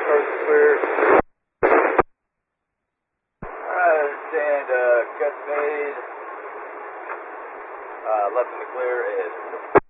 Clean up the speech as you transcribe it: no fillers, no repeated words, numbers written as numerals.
coast is clear. I understand, cuts made. Left in the clear is